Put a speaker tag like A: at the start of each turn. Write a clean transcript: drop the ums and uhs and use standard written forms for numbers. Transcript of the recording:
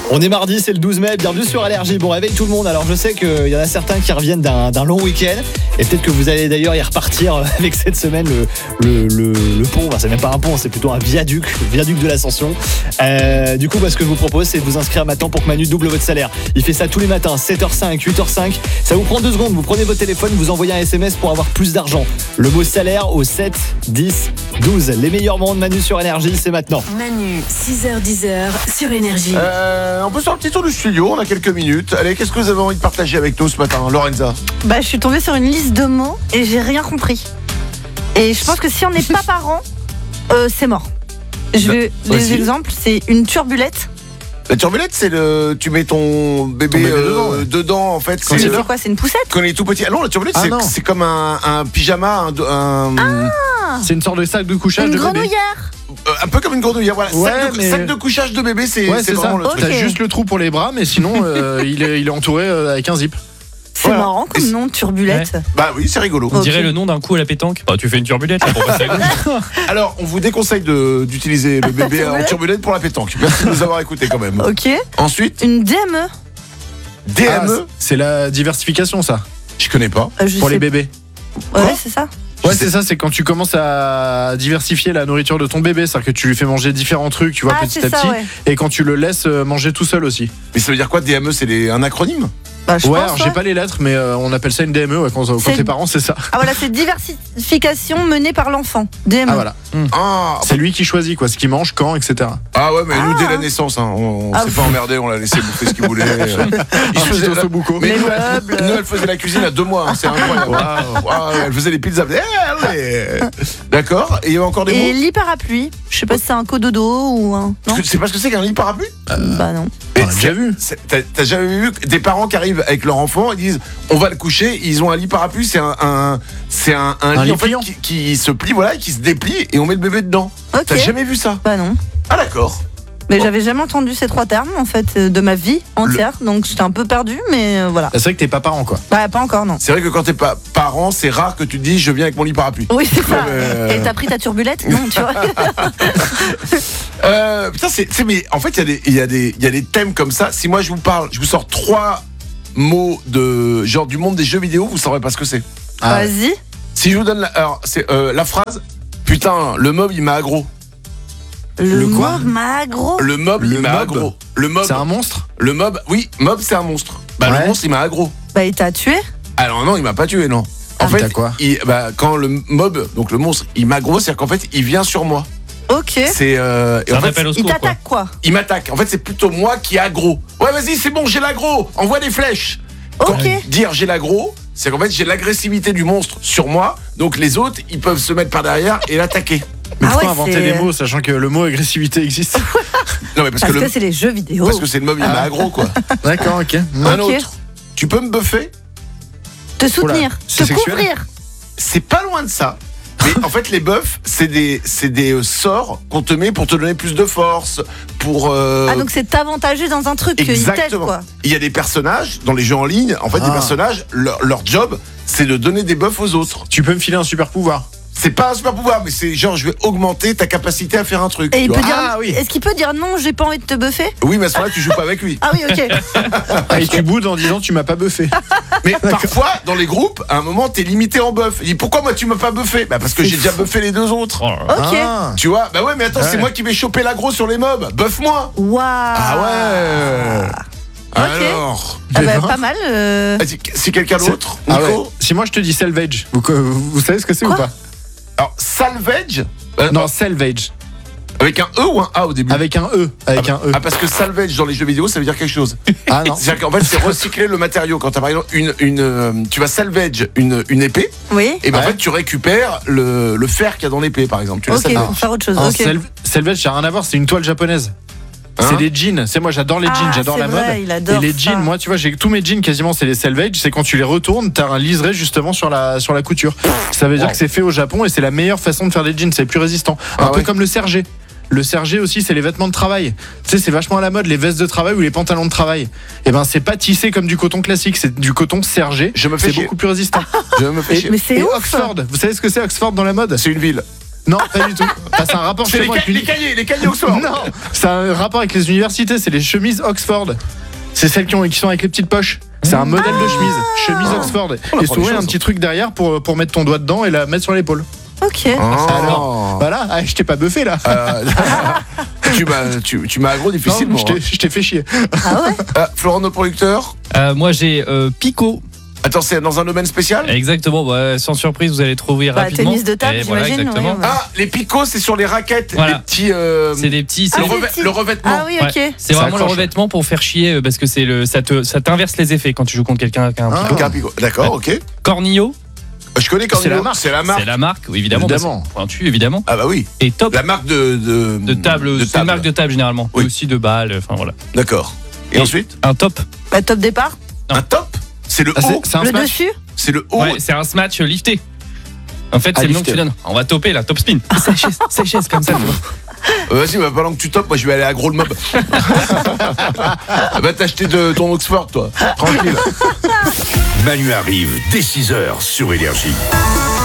A: On est mardi, c'est le 12 mai, bienvenue sur Allergie. Bon réveil tout le monde, alors je sais qu'il y en a certains qui reviennent d'un long week-end et peut-être que vous allez d'ailleurs y repartir avec cette semaine le pont, enfin, c'est même pas un pont, c'est plutôt un viaduc, le viaduc de l'Ascension. Du coup ce que je vous propose c'est de vous inscrire maintenant pour que Manu double votre salaire. Il fait ça tous les matins, 7h05, 8h05, ça vous prend 2 secondes, vous prenez votre téléphone, vous envoyez un SMS pour avoir plus d'argent. Le mot salaire au 7, 10, 12. Les meilleurs moments de Manu sur Énergie, c'est maintenant.
B: Manu, 6h-10h sur Énergie.
C: On peut faire un petit tour du studio, on a quelques minutes. Allez, qu'est-ce que vous avez envie de partager avec nous ce matin, Lorenza?
D: Je suis tombée sur une liste de mots et j'ai rien compris. Et je pense que si on n'est pas parent, c'est mort. Les exemples, c'est une turbulette.
C: La turbulette, c'est tu mets ton bébé, dedans en fait.
D: C'est quoi? C'est une poussette?
C: Quand il est tout petit. Ah non, la turbulette, c'est comme un pyjama.
E: C'est une sorte de sac de couchage
D: une
E: de bébé.
D: grenouillère.
C: Un peu comme une grenouillère, voilà. Sac de couchage de bébé, c'est vraiment le truc.
E: T'as juste le trou pour les bras, mais sinon il est entouré avec un zip.
D: C'est marrant comme nom, turbulette.
C: Ouais. Bah oui, c'est rigolo.
F: On dirait le nom d'un coup à la pétanque. Tu fais une turbulette là, pour passer à gauche.
C: Alors, on vous déconseille d'utiliser le bébé en turbulette pour la pétanque. Merci de nous avoir écoutés quand même.
D: Ok.
C: Ensuite,
D: une DME.
C: DME,
E: c'est la diversification, ça.
C: Je connais pas.
E: Pour les bébés.
D: Ouais, c'est ça.
E: Ouais, c'est ça, c'est quand tu commences à diversifier la nourriture de ton bébé, c'est-à-dire que tu lui fais manger différents trucs, tu vois, petit à petit, et quand tu le laisses manger tout seul aussi.
C: Mais ça veut dire quoi, DME? C'est un acronyme?
E: Alors j'ai pas les lettres, mais on appelle ça une DME quand t'es parent, c'est ça.
D: Ah voilà, c'est diversification menée par l'enfant. DME.
E: Ah voilà. C'est lui qui choisit quoi, ce qu'il mange, quand, etc.
C: Ah ouais, mais nous dès la naissance, on s'est pas emmerdé, on l'a laissé bouffer ce qu'il voulait.
E: Il faisait au sobuco.
C: Mais nous, elle faisait la cuisine à 2 mois, c'est incroyable. Elle faisait les pizzas. D'accord. Et il y a encore des mots.
D: Et lit parapluie. Je sais pas si c'est un cododo ou un. Non.
C: Tu sais pas ce que c'est qu'un lit parapluie?
D: Bah non.
E: On l'a déjà vu.
C: T'as jamais vu des parents qui arrivent avec leur enfant, ils disent on va le coucher, ils ont un lit parapluie, c'est un lit en fait qui se plie, voilà, qui se déplie et on met le bébé dedans.
D: Okay.
C: T'as jamais vu ça?
D: Bah non.
C: Ah d'accord.
D: Mais j'avais jamais entendu ces 3 termes en fait de ma vie entière, donc j'étais un peu perdue, mais voilà.
E: C'est vrai que t'es pas parent quoi.
D: Bah pas encore non.
C: C'est vrai que quand t'es pas parent, c'est rare que tu te dis je viens avec mon lit parapluie.
D: Oui c'est ça. Et t'as pris ta turbulette? Non tu vois.
C: Putain mais en fait il y a des thèmes comme ça. Si moi je vous sors 3 mots de genre du monde des jeux vidéo, vous saurez pas ce que c'est.
D: Vas-y.
C: Si je vous donne la phrase, putain le mob il m'a aggro.
D: Le mob m'a aggro.
C: Le mob il m'a aggro. Le mob.
E: C'est un monstre?
C: Le mob, oui, mob c'est un monstre. Le monstre il m'a aggro.
D: Bah il t'a tué?
C: Alors non, il m'a pas tué non. En fait,
E: quoi
C: quand le mob, donc le monstre, il m'aggro, c'est-à-dire qu'en fait il vient sur moi.
D: Ok.
C: C'est
F: un appel au secours.
D: Il t'attaque quoi?
C: Il m'attaque. En fait, c'est plutôt moi qui aggro. Ouais, vas-y, c'est bon, j'ai l'aggro. Envoie des flèches.
D: Ok.
C: Dire j'ai l'aggro, c'est qu'en fait j'ai l'agressivité du monstre sur moi. Donc les autres, ils peuvent se mettre par derrière et l'attaquer.
E: Mais pourquoi inventer des mots, sachant que le mot agressivité existe?
C: Non, mais parce que
D: c'est les jeux vidéo.
C: Parce que c'est le mob, il m'a aggro quoi.
E: D'accord, ok.
C: Un autre. Tu peux me buffer?
D: Te soutenir, te couvrir.
C: C'est pas loin de ça. Mais en fait, les buffs, c'est des sorts qu'on te met pour te donner plus de force, pour.
D: Donc c'est t'avantager dans un truc.
C: Exactement.
D: Quoi.
C: Il y a des personnages dans les jeux en ligne. En fait, des personnages, leur job, c'est de donner des buffs aux autres.
E: Tu peux me filer un super pouvoir.
C: C'est pas un super pouvoir, mais c'est genre je vais augmenter ta capacité à faire un truc.
D: Et il peut dire, est-ce qu'il peut dire non, j'ai pas envie de te buffer?
C: Oui, mais à ce moment-là, tu joues pas avec lui.
D: Ah oui, ok.
E: Et tu boudes en disant tu m'as pas buffé.
C: Mais parfois, dans les groupes, à un moment, t'es limité en buff. Il dit pourquoi moi tu m'as pas buffé? Bah parce que j'ai déjà buffé les 2 autres.
D: Ok.
C: Tu vois? Bah ouais, mais attends, c'est moi qui vais choper l'aggro sur les mobs. Buff-moi.
D: Waouh.
C: Ah ouais.
D: Okay.
C: Alors,
D: pas mal.
C: Si quelqu'un d'autre, Nico.
E: Si moi je te dis salvage, vous savez ce que c'est ou pas?
C: Alors, salvage.
E: Non, salvage.
C: Avec un E ou un A au début?
E: Avec un E. Avec un E.
C: Ah, parce que salvage dans les jeux vidéo, ça veut dire quelque chose.
E: Ah non.
C: C'est-à-dire qu'en fait, c'est recycler le matériau. Quand tu as par exemple tu vas salvage une épée.
D: Oui.
C: Et ben en fait, tu récupères le fer qu'il y a dans l'épée, par exemple. Tu
D: pour faire autre chose.
E: Salvage, ça n'a rien à voir, c'est une toile japonaise. C'est des jeans. C'est moi, j'adore les jeans, j'adore la mode. Et les jeans, moi, tu vois, j'ai tous mes jeans quasiment, c'est les salvage. C'est quand tu les retournes, t'as un liseré justement sur la couture. Ça veut dire que c'est fait au Japon et c'est la meilleure façon de faire des jeans. C'est plus résistant. Un peu comme le sergé. Le sergé aussi, c'est les vêtements de travail. Tu sais, c'est vachement à la mode, les vestes de travail ou les pantalons de travail. Et ben, c'est pas tissé comme du coton classique, c'est du coton sergé. C'est beaucoup plus résistant.
C: Je me fais chier.
D: Mais c'est
E: et
D: ouf.
E: Oxford, vous savez ce que c'est Oxford dans la mode?
C: C'est une ville.
E: Non, pas du tout. C'est un rapport
C: C'est
E: chez moi avec
C: les cahiers Oxford.
E: Non, c'est un rapport avec les universités, c'est les chemises Oxford. C'est celles qui sont avec les petites poches. C'est un modèle de chemise Oxford. Et souvent, il y a un petit truc derrière pour mettre ton doigt dedans et la mettre sur l'épaule.
D: Ok.
E: Alors, voilà, je t'ai pas buffé là.
C: Tu m'as aggro difficilement.
E: Je t'ai fait chier.
D: Ah ouais.
C: Florent, notre producteur.
F: Moi j'ai Pico.
C: Attends, c'est dans un domaine spécial?
F: Exactement, sans surprise, vous allez trouver rapidement.
D: Tennis de table, j'imagine.
F: Exactement.
D: Ouais.
C: Ah, les picots, c'est sur les raquettes.
F: Voilà.
C: Les petits.
F: C'est des petits.
C: Le revêtement.
D: Ah oui, ok.
F: Ouais. C'est vraiment le revêtement pour faire chier parce que ça t'inverse les effets quand tu joues contre quelqu'un qui a un picot.
C: D'accord, ok.
F: Cornillo.
C: Je connais Cornillo. C'est la marque.
F: C'est la marque, évidemment. Pointu, évidemment.
C: Ah bah oui.
F: Et Top.
C: La marque de
F: table. C'est une marque de table généralement.
C: Oui.
F: Et aussi de balles. Enfin voilà.
C: D'accord. Et ensuite
F: un Top.
D: Top départ.
C: Un top. C'est le haut.
F: C'est un
D: Le
F: smash.
D: dessus.
C: C'est le haut.
F: Ouais, c'est un smash lifté. En fait, c'est le nom que tu donnes. On va topper là, top spin. Sèche comme ça, tu vois.
C: Vas-y, pendant que tu topes, moi je vais aller à Gros le Mob. Va t'acheter ton Oxford, toi. Tranquille.
G: Manu arrive dès 6h sur Énergie.